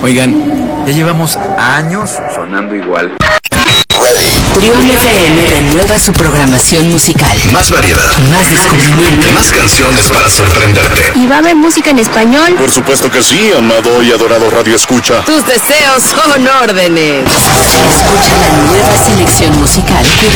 Oigan, ya llevamos años sonando igual. Trión FM renueva su programación musical. Más variedad, Más descubrimiento. más canciones para sorprenderte. ¿Y va a haber música en español? Por supuesto que sí, amado y adorado Radio Escucha. Tus deseos son órdenes. Escucha la nueva selección musical que